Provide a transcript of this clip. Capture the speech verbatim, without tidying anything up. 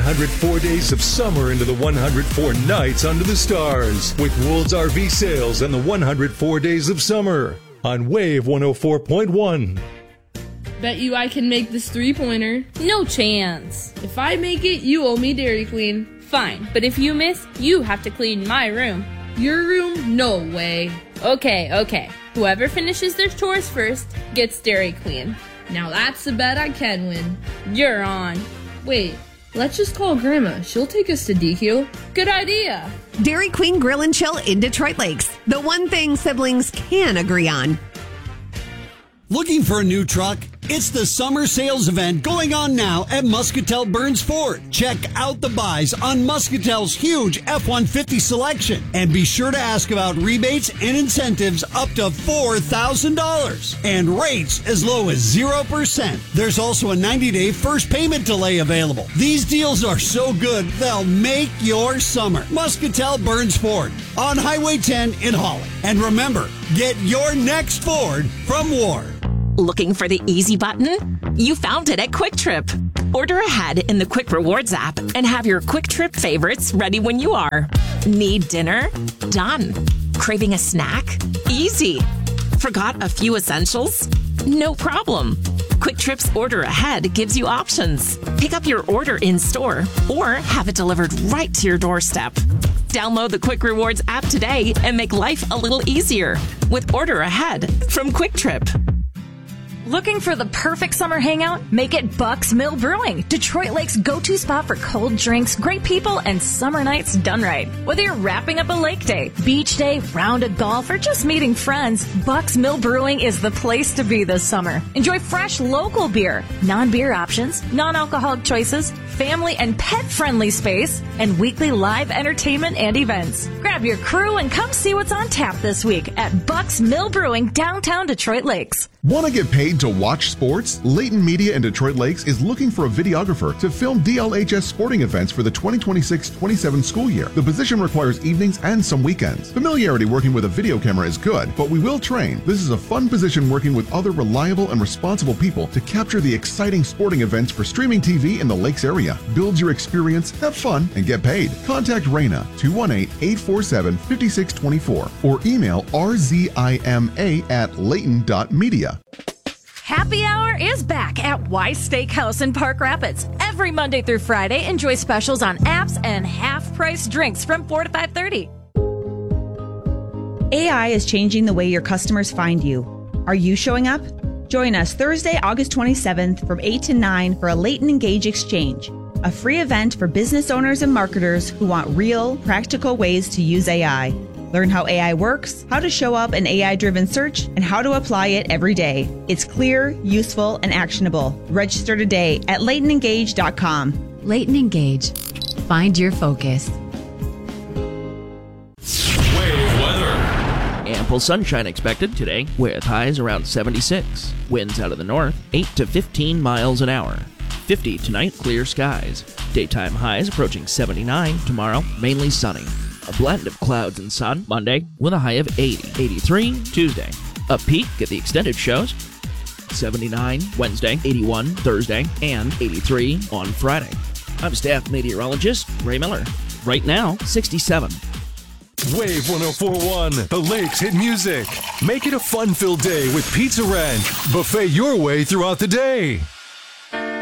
hundred four days of summer into the one hundred four nights under the stars with World's R V Sales and the one hundred four days of summer on Wave one oh four point one. Bet you I can make this three-pointer. No chance. If I make it, you owe me Dairy Queen. Fine, but if you miss, you have to clean my room. Your room? No way. Okay, okay. Whoever finishes their chores first gets Dairy Queen. Now that's a bet I can win. You're on. Wait, let's just call Grandma. She'll take us to D Q. Good idea. Dairy Queen Grill and Chill in Detroit Lakes. The one thing siblings can agree on. Looking for a new truck? It's the summer sales event going on now at Muscatel Burns Ford. Check out the buys on Muscatel's huge F one fifty selection. And be sure to ask about rebates and incentives up to four thousand dollars. And rates as low as zero percent. There's also a ninety-day first payment delay available. These deals are so good, they'll make your summer. Muscatel Burns Ford on Highway ten in Holly. And remember, get your next Ford from Ward. Looking for the easy button? You found it at Quick Trip. Order ahead in the Quick Rewards app and have your Quick Trip favorites ready when you are. Need dinner? Done. Craving a snack? Easy. Forgot a few essentials? No problem. Quick Trip's Order Ahead gives you options. Pick up your order in store or have it delivered right to your doorstep. Download the Quick Rewards app today and make life a little easier with Order Ahead from Quick Trip. Looking for the perfect summer hangout? Make it Bucks Mill Brewing, Detroit Lake's go-to spot for cold drinks, great people, and summer nights done right. Whether you're wrapping up a lake day, beach day, round of golf, or just meeting friends, Bucks Mill Brewing is the place to be this summer. Enjoy fresh local beer, non-beer options, non-alcoholic choices, family and pet-friendly space, and weekly live entertainment and events. Grab your crew and come see what's on tap this week at Bucks Mill Brewing, downtown Detroit Lakes. Want to get paid to watch sports? Layton Media in Detroit Lakes is looking for a videographer to film D L H S sporting events for the twenty twenty-six twenty-seven school year. The position requires evenings and some weekends. Familiarity working with a video camera is good, but we will train. This is a fun position working with other reliable and responsible people to capture the exciting sporting events for streaming T V in the Lakes area. Build your experience, have fun, and get paid. Contact Raina two one eight, eight four seven, five six two four or email r z i m a at layton dot media. Happy Hour is back at Wise Steakhouse in Park Rapids. Every Monday through Friday, enjoy specials on apps and half-price drinks from four to five thirty. A I is changing the way your customers find you. Are you showing up? Join us Thursday, August twenty-seventh from eight to nine for a Layton Engage Exchange, a free event for business owners and marketers who want real, practical ways to use A I. Learn how A I works, how to show up an A I-driven search, and how to apply it every day. It's clear, useful, and actionable. Register today at layton engage dot com. Layton Engage. Find your focus. Wave weather. Ample sunshine expected today with highs around seventy-six. Winds out of the north, eight to fifteen miles an hour. fifty tonight, clear skies. Daytime highs approaching seventy-nine. Tomorrow, mainly sunny. A blend of clouds and sun Monday with a high of eighty. eighty-three Tuesday. A peak at the extended shows. seventy-nine Wednesday, eighty-one Thursday, and eighty-three on Friday. I'm staff meteorologist Ray Miller. Right now, sixty-seven. Wave one oh four point one, the Lakes hit music. Make it a fun-filled day with Pizza Ranch. Buffet your way throughout the day.